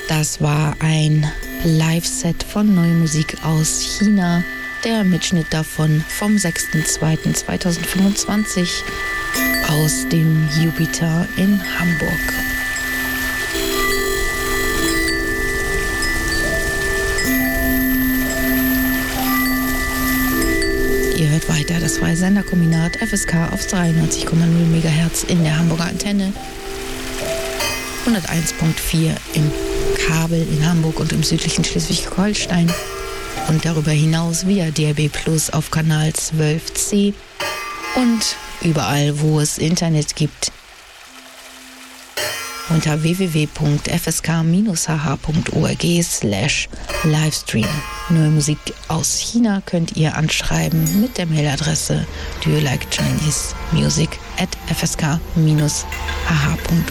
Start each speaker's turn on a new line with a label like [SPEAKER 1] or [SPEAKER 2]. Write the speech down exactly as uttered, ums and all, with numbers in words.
[SPEAKER 1] Das war ein Live-Set von Neue Musik aus China. Der Mitschnitt davon vom sechster zweiter zweitausendfünfundzwanzig aus dem Jupiter in Hamburg. Ihr hört weiter das freie Senderkombinat F S K auf dreiundneunzig Komma null Megahertz in der Hamburger Antenne, hunderteins Komma vier im Kabel in Hamburg und im südlichen Schleswig-Holstein und darüber hinaus via D A B Plus auf Kanal zwölf C und überall, wo es Internet gibt, unter w w w punkt f s k dash h h punkt org slash livestream. Neue Musik aus China könnt ihr anschreiben mit der Mailadresse do you like Chinese music at f s k dash h h punkt